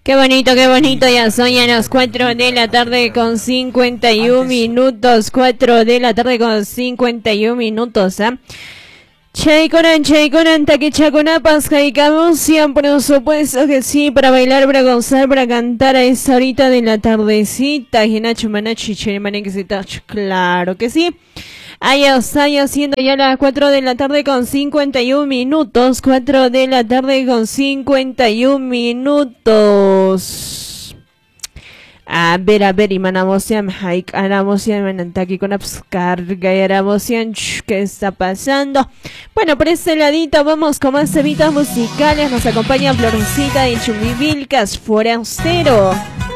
Qué bonito, ya son ya las 4 de la tarde con 51 minutos, 4 de la tarde con 51 minutos, ¿ah? Chayconan, taquichaconapas, jaicamusian, por supuesto que sí, para bailar, para gozar, para cantar a esa horita de la tardecita, Ginacho Manachi, claro que sí. Ahí está, siendo ya las 4 de la tarde con 51 minutos, 4 de la tarde con 51 minutos. A ver, y manamosiam, haik, anamosiam, manantaki con abscarga, y aramosiam, ¿qué está pasando? Bueno, por este ladito vamos con más evitas musicales, nos acompaña Florcita de Chumivilcas, Forastero.